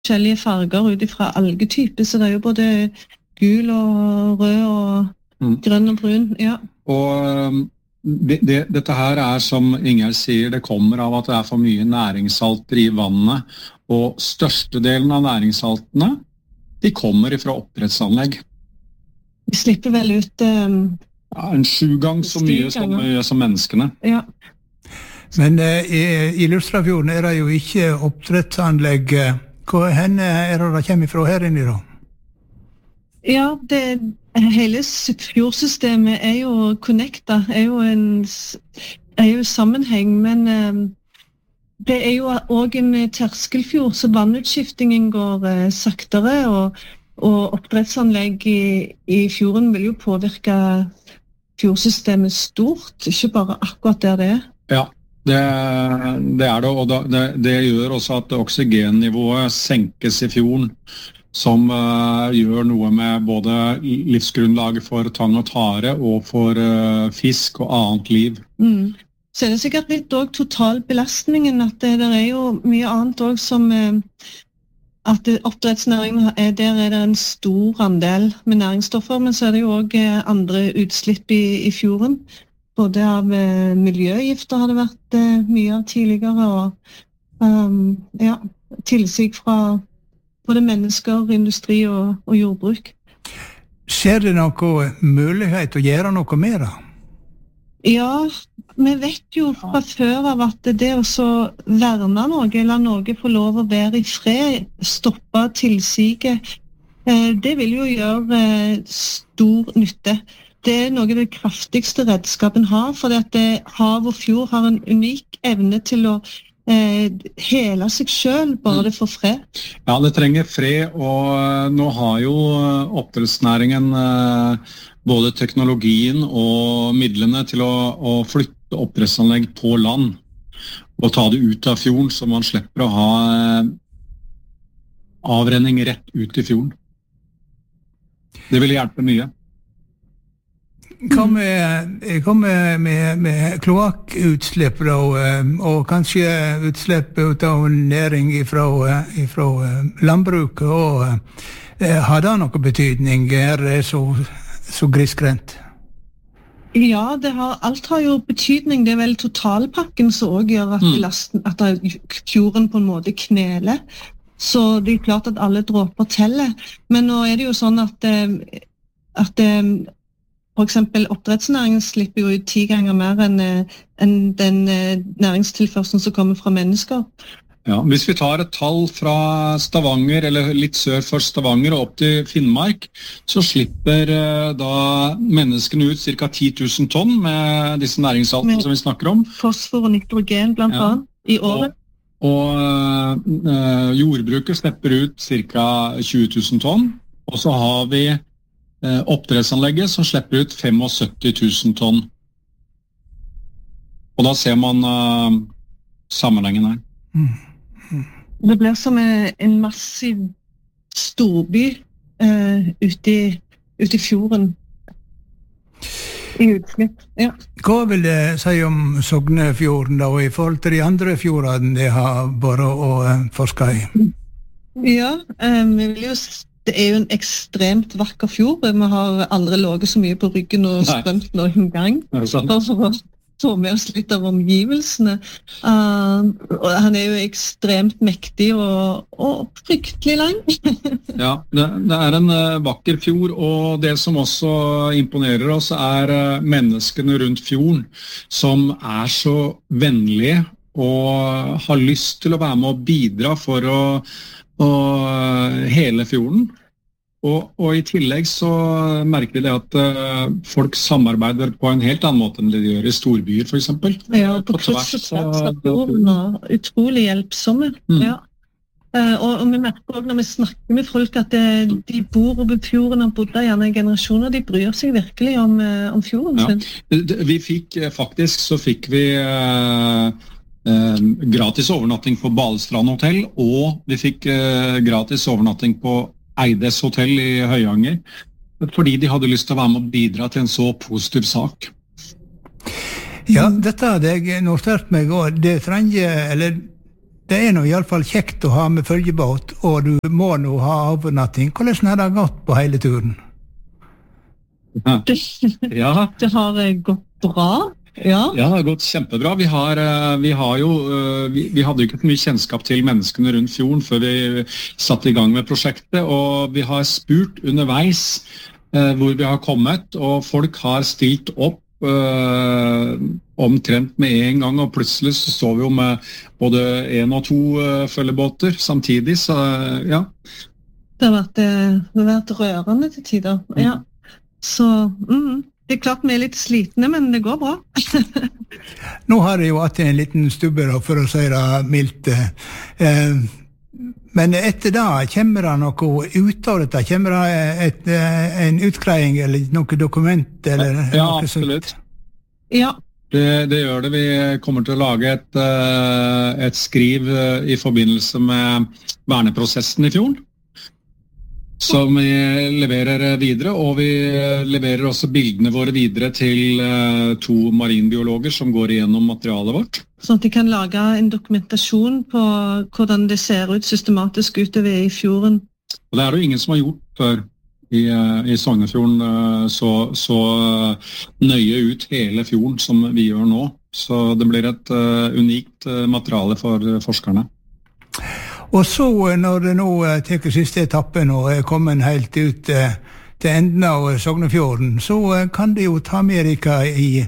forskjellige farger utifra algetype, så det jo både gul og rød og grønn og brun, ja. Og dette her som Ingjerd sier, det kommer av at det for mye næringssalter i vannet, og størstedelen av næringssaltene, de kommer fra oppdrettsanlegg. Vi slipper vel ut... en 7 ganger så mye som menneskene. Ja. Men i Lustrafjorden det jo ikke oppdrettsanlegg. Hvor henne det kommer fra her inne da? Ja, hele fjordsystemet jo connecta, jo sammenheng, men det jo også en terskelfjord, så vannutskiftingen går saktere, og oppdrettsanlegg i fjorden vil jo påvirke fjordsystemet stort, ikke bare akkurat der det Ja. Det det, og det gjør også at oksygennivået senkes i fjorden, som gjør noe med både livsgrunnlaget for tang og tare og for fisk og annet liv. Så det sikkert litt også totalbelastningen, at det jo mye annet også som at oppdrettsnæringen der det en stor andel med næringsstoffer, men så det jo også andre utslipp i fjorden. Både av miljøgifter har det vært mye av tidligere, og tilsig fra både mennesker, industri og jordbruk. Ser det noe mulighet å gjøre noe mer da? Ja, vi vet jo fra før av at det å verne noe, eller noe få lov å være i fred, stoppe tilsiget, det vil jo gjøre stor nytte. Det noe av det kraftigste redskapen har, fordi at hav og fjord har en unik evne til å hele seg selv, bare det får fred. Ja, det trenger fred, og nå har jo oppdrettsnæringen både teknologien og midlene til å flytte oppdrettsanlegg på land og ta det ut av fjorden, så man slipper å ha avrenning rett ut i fjorden. Det vil hjelpe mye. Hva med kloakkutslipp da, og kanskje utslipp av næring fra landbruket, og har det noe betydning? Det så grisgrendt? Ja, alt har jo betydning. Det vel totalpakken som også gjør at fjorden på en måte kneler. Så det klart at alle dråper teller. Men nå det jo sånn at for eksempel oppdrettsnæringen slipper jo ut 10 ganger mer enn den næringstilførselen som kommer fra mennesker. Ja, hvis vi tar et tall fra Stavanger, eller litt sør for Stavanger og opp til Finnmark, så slipper da menneskene ut ca. 10 000 tonn med disse næringssaltene som vi snakker om. Fosfor og nitrogen blant annet i året. Og jordbruket slipper ut ca. 20 000 tonn, og så har vi oppdrettsanlegget som slipper ut 75 000 tonn. Og da ser man sammenhengen her. Det blir som en massiv storby ute i fjorden i utslipp. Ja. Hva vil det si om Sognefjorden da, i forhold til de andre fjordene de har bare å forske i? Ja, vi vil jo det jo en ekstremt vakker fjord. Vi har aldri låget så mye på ryggen og strømt noen gang. For å få med oss litt av omgivelsene. Og han jo ekstremt mektig og fryktelig lang. Ja, det en vakker fjord, og det som også imponerer oss menneskene rundt fjorden, som så vennlige og har lyst til å være med og bidra for å hele fjorden. Og i tillegg så merker vi det at folk samarbeider på en helt annen måte enn det de gjør i storbyer, for eksempel. Ja, på kryss og tvers av fjorden, og utrolig hjelpsomme. Ja. Og vi merker også når vi snakker med folk at de bor over fjorden og bodde gjerne i generasjoner, de bryr seg virkelig om fjorden. Ja. Vi fikk gratis overnatting på Balestrand hotell, og vi fikk gratis overnatting på Eides hotell i Høyanger, fordi de hadde lyst til å være med og bidra til en så positiv sak. Ja, dette hadde jeg notert meg, og det det nå I alle fall kjekt å ha med følgebåt, og du må nå ha overnatting. Hvordan har det gått på hele turen? Ja. Det har gått bra. Ja, det har gått kjempebra. Vi hadde jo ikke mye kjennskap til menneskene rundt fjorden før vi satte I gang med prosjektet, og vi har spurt underveis hvor vi har kommet, og folk har stilt opp omtrent med en gang, og plutselig så står vi jo med både 1 og 2 følgebåter samtidig, så ja. Det har vært rørende til tider, ja. Så, det klart vi litt slitne, men det går bra. Nå har jeg jo hatt en liten stubbe, for å si det mildt. Men etter det, kommer det noe ut av dette? Kommer det en utgreiing eller noe dokument? Eller ja, noe absolutt. Ja. Det gjør det. Vi kommer til å lage et skriv I forbindelse med verneprosessen I fjorden. Som vi leverer videre, og vi leverer også bildene våre videre til 2 marinbiologer som går igjennom materialet vårt. Sånn at de kan lage en dokumentasjon på hvordan det ser ut systematisk utover I fjorden. Og det det jo ingen som har gjort før I Sognefjorden så nøye ut hele fjorden som vi gjør nå. Så det blir et unikt materiale for forskerne. Og så, når det nå teker siste etappen og kommet helt ut til enden av Sognefjorden, så kan det jo ta med dere I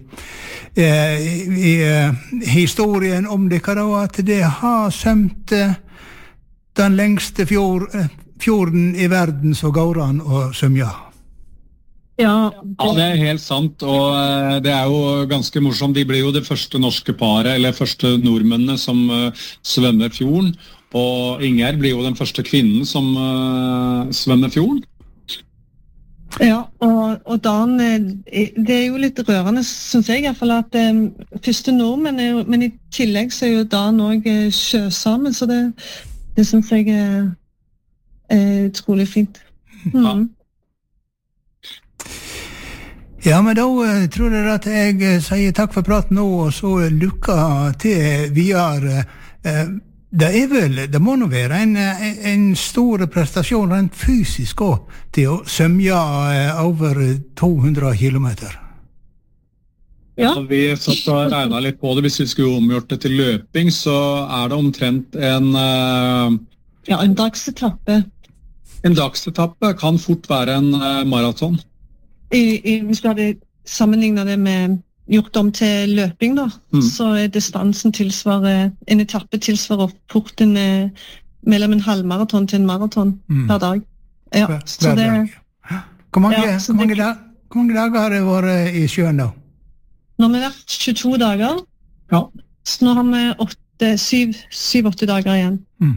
historien om dere da, at det har sømt den lengste fjorden I verden som går an å sømja. Ja, det helt sant, og det jo ganske morsomt. De blir jo det første norske paret, eller første nordmennene som svømmer fjorden, og Inger blir jo den første kvinnen som svømmer fjorden. Ja, og Dan, det jo litt rørende, synes jeg I hvert fall, at første nordmenn, men I tillegg så jo Dan også sjøsamen, så det synes jeg utrolig fint. Ja. Ja, men da tror jeg at jeg sier takk for praten nå, og så lykke til videre. Det må nå være en stor prestasjon rent fysisk også, til å sømja over 200 kilometer. Ja, vi satt og regnet litt på det. Hvis vi skulle omgjort det til løping, så det omtrent en dagsetappe. En dagsetappe kan fort være en maraton. Hvis vi hadde sammenlignet det med gjort om til løping da, så distansen tilsvarer, en etappe tilsvarer fort mellom en halvmaraton til en maraton per dag. Ja, så det... Hvor mange dager har det vært I sjøen da? Nå har vi vært 22 dager, ja. Så nå har vi 7-8 dager igjen.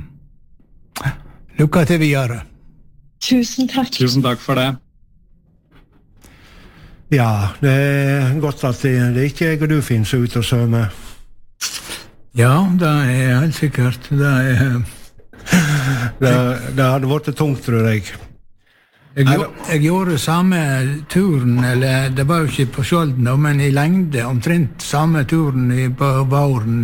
Lykke til videre. Tusen takk. Tusen takk for det. Ja, det godt at det ikke jeg og du finnes ut og svømme. Ja, det helt sikkert. Det hadde vært tungt, tror jeg. Jeg gjorde samme turen, eller det var jo ikke på Skjolden, men I lengde, omtrent samme turen på våren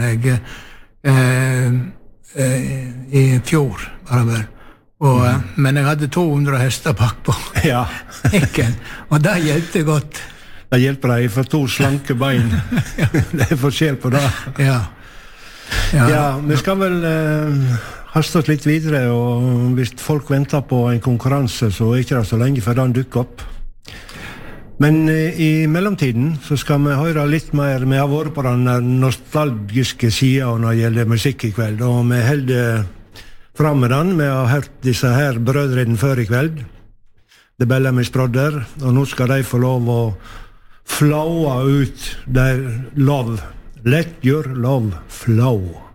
I fjor, var det vel. Men jeg hadde 200 hester bak på hekken, og det hjelpte godt. Det hjelper deg for 2 slanke bein. Det forskjell på det. Ja, vi skal vel haste oss litt videre, og hvis folk venter på en konkurranse, så ikke det så lenge før den dukker opp. Men I mellomtiden så skal vi høre litt mer. Vi har vært på den nostalgiske siden når det gjelder musikk I kveld, og vi holder fram med den. Vi har hørt disse her brødrene før I kveld, The Bellamy's Brother, og nå skal de få lov å flowe ut their love. Let your love flow.